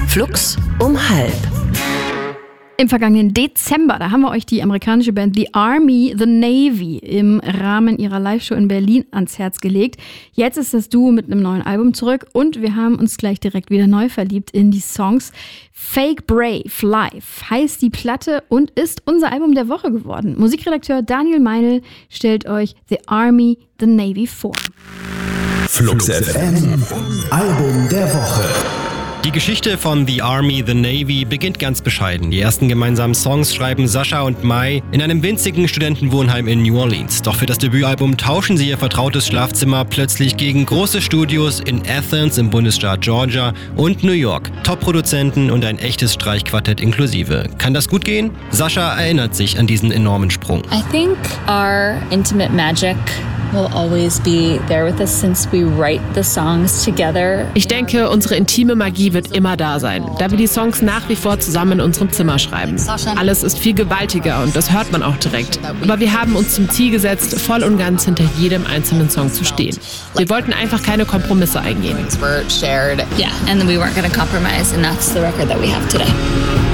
Flux um 12:30. Im vergangenen Dezember, da haben wir euch die amerikanische Band The Army, The Navy im Rahmen ihrer Live-Show in Berlin ans Herz gelegt. Jetzt ist das Duo mit einem neuen Album zurück und wir haben uns gleich direkt wieder neu verliebt in die Songs. Fake Brave Life heißt die Platte und ist unser Album der Woche geworden. Musikredakteur Daniel Meinl stellt euch The Army, The Navy vor. Flux FM, Album der Woche. Die Geschichte von The Army, The Navy beginnt ganz bescheiden. Die ersten gemeinsamen Songs schreiben Sascha und Mai in einem winzigen Studentenwohnheim in New Orleans. Doch für das Debütalbum tauschen sie ihr vertrautes Schlafzimmer plötzlich gegen große Studios in Athens im Bundesstaat Georgia und New York. Top-Produzenten und ein echtes Streichquartett inklusive. Kann das gut gehen? Sascha erinnert sich an diesen enormen Sprung. I think our intimate magic will always be there with us since we write the songs together. Ich denke, unsere intime Magie wird immer da sein, da wir die Songs nach wie vor zusammen in unserem Zimmer schreiben. Alles ist viel gewaltiger und das hört man auch direkt. Aber wir haben uns zum Ziel gesetzt, voll und ganz hinter jedem einzelnen Song zu stehen. Wir wollten einfach keine Kompromisse eingehen. Yeah, and we weren't going to compromise, and that's the record that we have today.